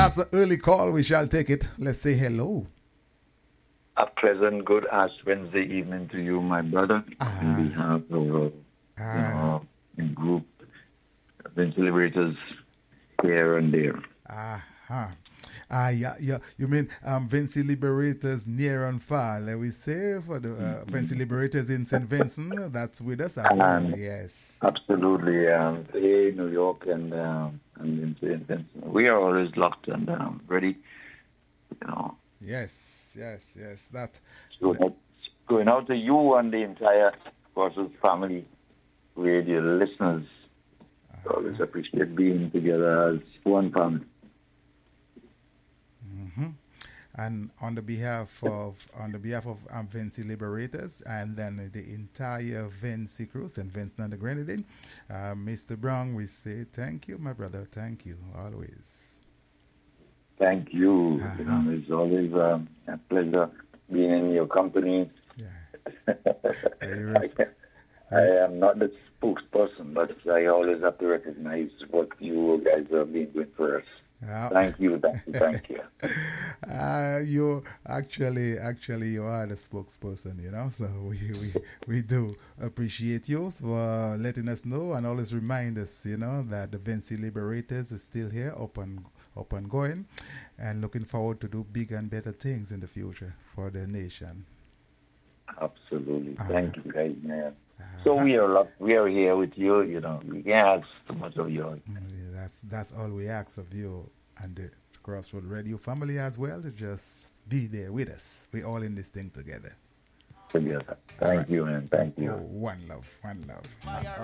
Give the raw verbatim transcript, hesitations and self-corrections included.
That's an early call. We shall take it. Let's say hello. A pleasant, good Ash Wednesday evening to you, my brother. Ah. On behalf of uh, Ah. you know, the group, the celebrators here and there. Uh-huh. Ah, yeah, yeah. You mean um, Vinci Liberators near and far, let we say, for the uh, Vinci Liberators in Saint Vincent, that's with us. As well. Um, Yes. Absolutely. Um, hey, New York and um, and in Saint Vincent. We are always locked and um, ready. You know. Yes, yes, yes. That. Going out, going out to you and the entire Crossroads family, radio listeners. Uh-huh. Always appreciate being together as one family. Mm-hmm. And on the behalf of on the behalf of um, Vinci Liberators and then the entire Vinci crew, Saint Vincent and the Grenadine, uh, Mister Brown, we say thank you, my brother. Thank you always. Thank you. Uh-huh. You know, it's always um, a pleasure being in your company. Yeah. I, I am not the spokesperson, but I always have to recognize what you guys have been doing for us. Uh, thank you, thank you, thank you. uh, you actually, actually, you are the spokesperson, you know. So we we, we do appreciate you for letting us know and always remind us, you know, that the Vinci Liberators is still here, up and up and going, and looking forward to do big and better things in the future for the nation. Absolutely, uh, thank you, guys, man. Uh, so we are we are here with you, you know. We can't ask too much of you. That's that's all we ask of you and the Crossroad Radio family as well, to just be there with us. We're all in this thing together. Together. Thank right. you, man. Thank you. Oh, one love, one love.